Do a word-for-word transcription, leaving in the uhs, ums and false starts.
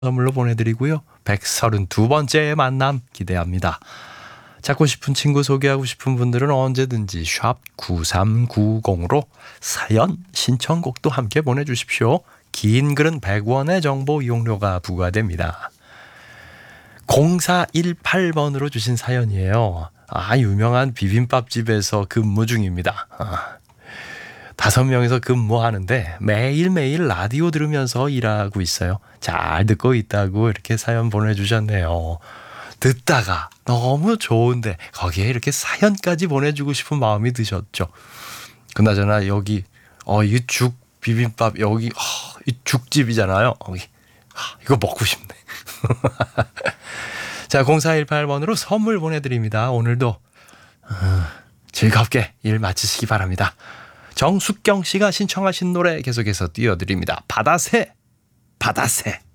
선물로 보내드리고요. 백삼십이 번째 만남 기대합니다. 찾고 싶은 친구 소개하고 싶은 분들은 언제든지 샵 구삼구공으로 사연 신청곡도 함께 보내주십시오. 긴 글은 백 원의 정보 이용료가 부과됩니다. 공사일팔 번으로 주신 사연이에요. 아, 유명한 비빔밥집에서 근무 중입니다. 아, 다섯 명이서 근무하는데 매일매일 라디오 들으면서 일하고 있어요. 잘 듣고 있다고 이렇게 사연 보내주셨네요. 듣다가 너무 좋은데 거기에 이렇게 사연까지 보내주고 싶은 마음이 드셨죠. 그나저나 여기 어, 이 죽 비빔밥 여기 어, 이 죽집이잖아요. 여기 아, 이거 먹고 싶네. 자, 공사일팔 번으로 선물 보내드립니다. 오늘도 어, 즐겁게 일 마치시기 바랍니다. 정숙경 씨가 신청하신 노래 계속해서 띄워드립니다. 바다새, 바다새.